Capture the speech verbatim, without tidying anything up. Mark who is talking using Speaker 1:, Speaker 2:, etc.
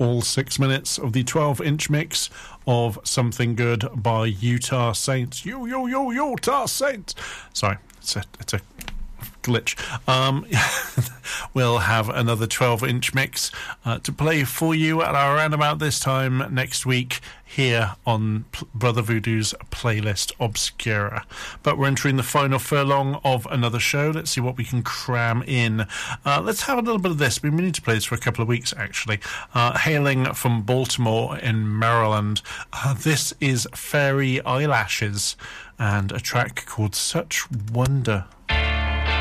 Speaker 1: all six minutes of the twelve-inch mix of Something Good by Utah Saints. Yo, yo, yo, Utah Saints. Sorry, it's a, it's a glitch. Um, we'll have another twelve-inch mix uh, to play for you at around about this time next week here on P- Brother Voodoo's Playlist Obscura. But we're entering the final furlong of another show. Let's see what we can cram in. Uh, let's have a little bit of this. We've been meaning to play this for a couple of weeks, actually. Uh, hailing from Baltimore in Maryland, uh, this is Fairy Eyelashes and a track called Such Wonder.